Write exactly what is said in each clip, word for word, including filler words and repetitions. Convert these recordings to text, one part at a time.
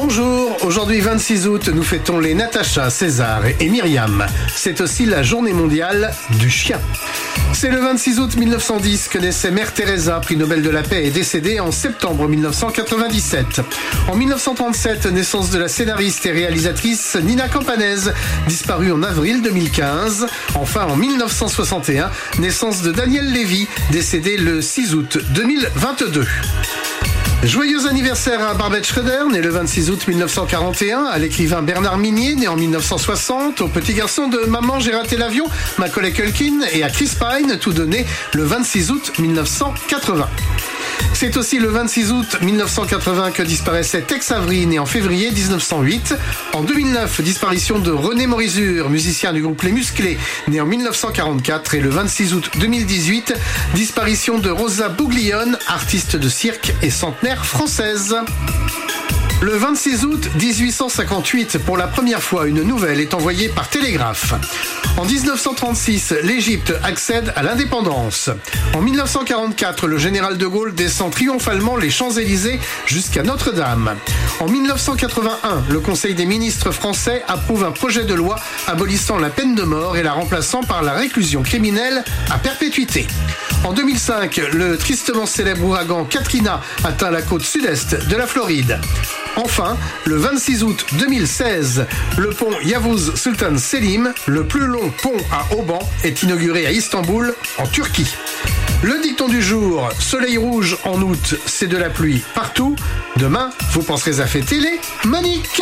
Bonjour, aujourd'hui vingt-six août, nous fêtons les Natacha, César et Myriam. C'est aussi la journée mondiale du chien. C'est le vingt-six août mille neuf cent dix que naissait Mère Teresa, prix Nobel de la paix, et décédée en septembre mille neuf cent quatre-vingt-dix-sept. En mille neuf cent trente-sept, naissance de la scénariste et réalisatrice Nina Campanese, disparue en avril deux mille quinze. Enfin, en mille neuf cent soixante et un, naissance de Daniel Lévy, décédé le six août deux mille vingt-deux. Joyeux anniversaire à Barbet Schroeder, né le vingt-six août mille neuf cent quarante et un, à l'écrivain Bernard Minier, né en mille neuf cent soixante, au petit garçon de Maman, j'ai raté l'avion, Macaulay Culkin, et à Chris Pine, tous deux nés le vingt-six août mille neuf cent quatre-vingts. C'est aussi le vingt-six août mille neuf cent quatre-vingts que disparaissait Tex Avery, né en février dix-neuf cent huit. En deux mille neuf, disparition de René Morizur, musicien du groupe Les Musclés, né en mille neuf cent quarante-quatre. Et le vingt-six août deux mille dix-huit, disparition de Rosa Bouglione, artiste de cirque et centenaire française. Le vingt-six août dix-huit cent cinquante-huit, pour la première fois, une nouvelle est envoyée par télégraphe. En dix-neuf cent trente-six, l'Égypte accède à l'indépendance. En mille neuf cent quarante-quatre, le général de Gaulle descend triomphalement les Champs-Élysées jusqu'à Notre-Dame. En mille neuf cent quatre-vingt-un, le Conseil des ministres français approuve un projet de loi abolissant la peine de mort et la remplaçant par la réclusion criminelle à perpétuité. En deux mille cinq, le tristement célèbre ouragan Katrina atteint la côte sud-est de la Floride. Enfin, le vingt-six août deux mille seize, le pont Yavuz Sultan Selim, le plus long pont à haubans, est inauguré à Istanbul, en Turquie. Le dicton du jour, soleil rouge en août, c'est de la pluie partout. Demain, vous penserez à fêter les Moniques.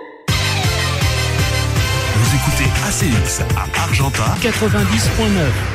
Vous écoutez A C X à Argentat quatre-vingt-dix point neuf.